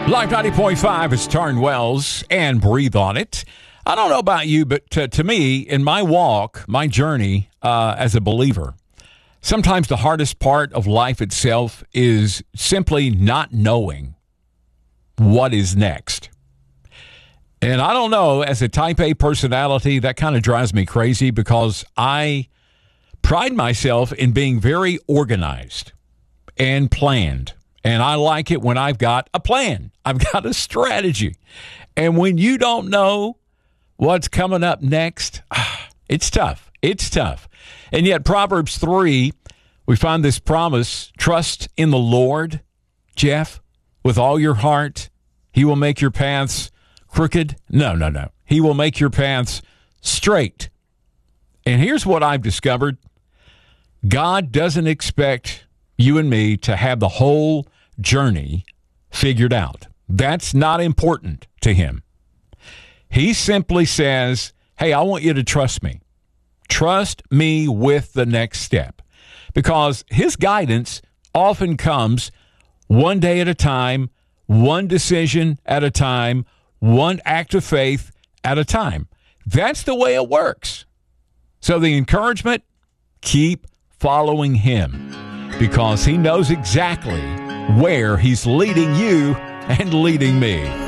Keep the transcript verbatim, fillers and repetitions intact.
Live ninety point five is Tarn Wells and Breathe on It. I don't know about you, but to, to me, in my walk, my journey uh, as a believer, sometimes the hardest part of life itself is simply not knowing what is next. And I don't know, as a type A personality, that kind of drives me crazy because I pride myself in being very organized and planned. And I like it when I've got a plan. I've got a strategy. And when you don't know what's coming up next, it's tough. It's tough. And yet Proverbs three, we find this promise, trust in the Lord, Jeff, with all your heart. He will make your paths crooked. No, no, no. He will make your paths straight. And here's what I've discovered. God doesn't expect you and me to have the whole journey figured out. That's not important to him. He simply says, hey, I want you to trust me. Trust me with the next step. Because his guidance often comes one day at a time, one decision at a time, one act of faith at a time. That's the way it works. So the encouragement, keep following him because he knows exactly where he's leading you and leading me.